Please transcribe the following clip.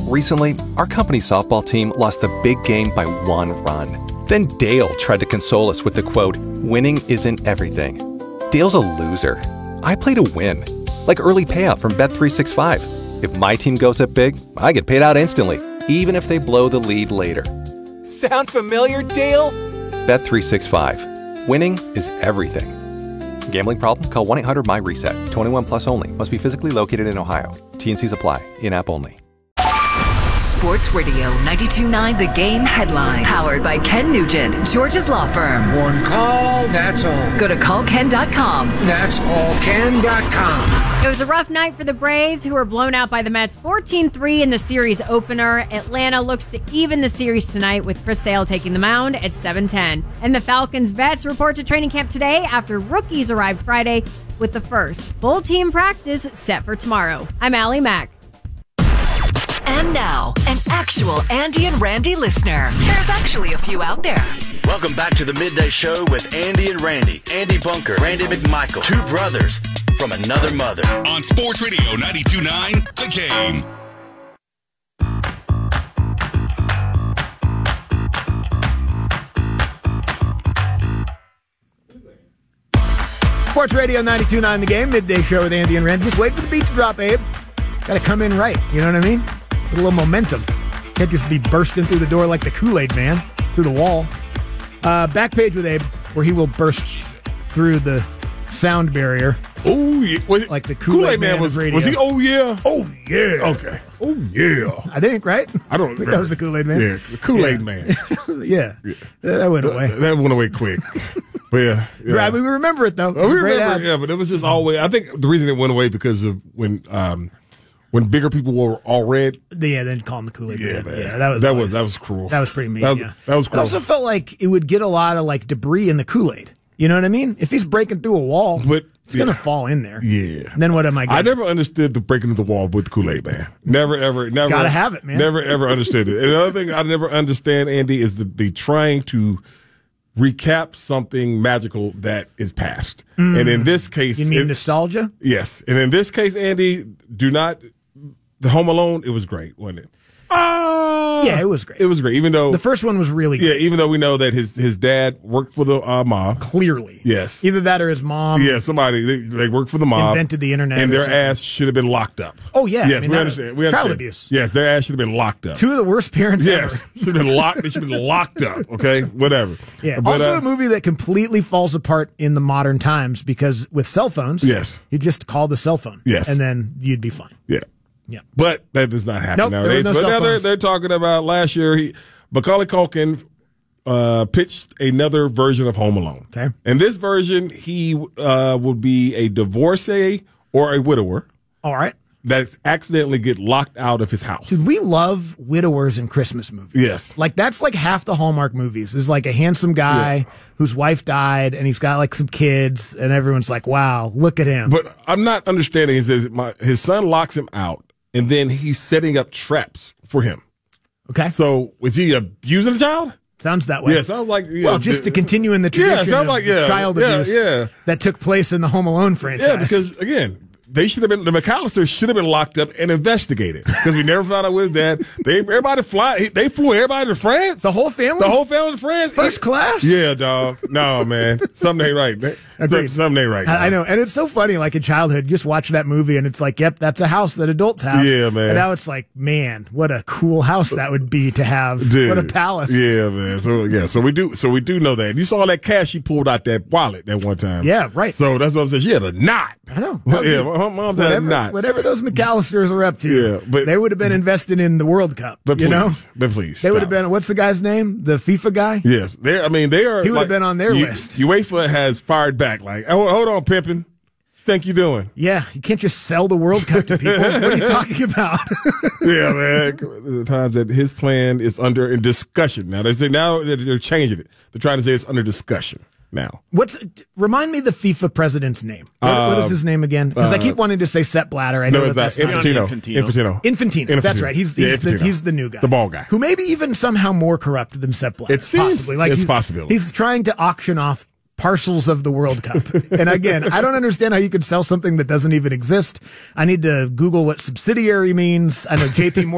Recently, our company softball team lost a big game by 1 run. Then Dale tried to console us with the quote, "Winning isn't everything." Dale's a loser. I play to win. Like early payout from Bet365. If my team goes up big, I get paid out instantly, even if they blow the lead later. Sound familiar, Dale? Bet365. Winning is everything. Gambling problem? Call 1-800-MY-RESET. 21 plus only. Must be physically located in Ohio. T&Cs apply. In-app only. Sports Radio 92.9 The Game headline. Powered by Ken Nugent, George's Law Firm. One call, that's all. Go to callken.com. That's allken.com. It was a rough night for the Braves, who were blown out by the Mets 14-3 in the series opener. Atlanta looks to even the series tonight, with Chris Sale taking the mound at 7:10. And the Falcons vets report to training camp today after rookies arrived Friday, with the first full team practice set for tomorrow. I'm Allie Mack. And now, an actual Andy and Randy listener. There's actually a few out there. Welcome back to the Midday Show with Andy and Randy. Andy Bunker, Randy McMichael, two brothers from another mother. On Sports Radio 92.9 The Game. Sports Radio 92.9 The Game, Midday Show with Andy and Randy. Just wait for the beat to drop, Abe. Got to come in right, you know what I mean? With a little momentum. Can't just be bursting through the door like the Kool-Aid Man, through the wall. Back page with Abe, where he will burst through the sound barrier. Oh, yeah. Like the Kool-Aid Man was radio. Was he? Oh, yeah. Oh, yeah. Okay. Oh, yeah. I think, right? I don't think that was the Kool-Aid Man. Yeah, the Kool-Aid Man. Yeah. That went away. That went away quick. But yeah. Right, we remember it, though. It we was a great remember, ad. yeah, but it was just always. I think the reason it went away because of when bigger people were all red. Yeah, then call him the Kool-Aid Man. Man. Yeah, that was cruel. That was pretty mean. That was It cruel. also felt like it would get a lot of like debris in the Kool-Aid. You know what I mean? If he's breaking through a wall, But it's gonna fall in there. Yeah. And then what am I getting? I never understood the breaking of the wall with the Kool-Aid Man. Never. Gotta have it, man. Never, ever understood it. And another thing I never understand, Andy, is the trying to recap something magical that is past. And in this case... You mean nostalgia? Yes. And in this case, Andy, the Home Alone, it was great, wasn't it? Yeah, it was great. It was great, even though... The first one was really Yeah, good. even though we know that his dad worked for the mob. Clearly. Yes. Either that or his mom Yeah, somebody, they worked for the mob. invented the internet. And or their something. ass should have been locked up. Oh, yeah. Yes, I mean, we that understand. was child abuse. Yes, their ass should have been locked up. Two of the worst parents Yes, ever. should have been locked. They should have been locked up. Okay, whatever. Yeah. But, Also, a movie that completely falls apart in the modern times because with cell phones, Yes. you just call the cell phone. Yes. And then you'd be fine. Yeah, Yeah. but that does not happen Nope, there nowadays. were no But cell now phones. they're talking about last year. Macaulay Culkin pitched another version of Home Alone. Okay. In this version, he would be a divorcee or a widower All right. that's accidentally get locked out of his house. Dude, we love widowers in Christmas movies. Yes. Like, that's like half the Hallmark movies. Is like a handsome guy whose wife died and he's got like some kids and everyone's like, wow, look at him. But I'm not understanding. He says his son locks him out, and then he's setting up traps for him. Okay. So was he abusing the child? Sounds that way. Yeah, sounds like Well, just to continue in the tradition sounds of like, child abuse that took place in the Home Alone franchise. Yeah, because again, they should have been the McAllisters should have been locked up and investigated because we never found out where his dad. They flew everybody to France. The whole family? The whole family to France. First class? Yeah, dog. No, man, something ain't right. Agreed. Something ain't right. I know. And it's so funny, like in childhood, you just watch that movie and it's like, yep, that's a house that adults have. Yeah, man. And now it's like, man, what a cool house that would be to have. Dude. What a palace. Yeah, man. So we do know that. You saw that cash she pulled out that wallet that one time. Yeah, right. So that's what I'm saying. She had a knot. I know. Yeah, my mom's had a knot. Whatever those McAllisters were up to, Yeah, but they would have been invested in the World Cup. But you please, know? but please, They would have stop. been, what's the guy's name? The FIFA guy? Yes, they are. He would have been on their list. UEFA has fired back. Like, oh, hold on, Pimpin. Think you doing? Yeah, you can't just sell the World Cup to people. What are you talking about? Yeah, man. The times that his plan is under in discussion. Now they say now that they're changing it. They're trying to say it's under discussion now. Remind me the FIFA president's name. What is his name again? Because I keep wanting to say Sepp Blatter. I know No, that's it's not Infantino. Infantino. That's right. He's Infantino. the new guy. The ball guy. Who may be even somehow more corrupt than Sepp Blatter. It seems possibly. Like it's he's, possible. He's trying to auction off parcels of the World Cup. And again, I don't understand how you could sell something that doesn't even exist. I need to Google what subsidiary means. I know JP Morgan